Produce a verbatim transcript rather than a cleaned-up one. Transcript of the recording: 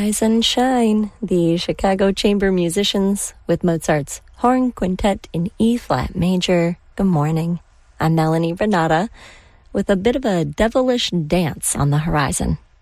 Rise and Shine, the Chicago Chamber Musicians with Mozart's Horn Quintet in E-flat major. Good morning. I'm Melanie Renata with a bit of a devilish dance on the horizon.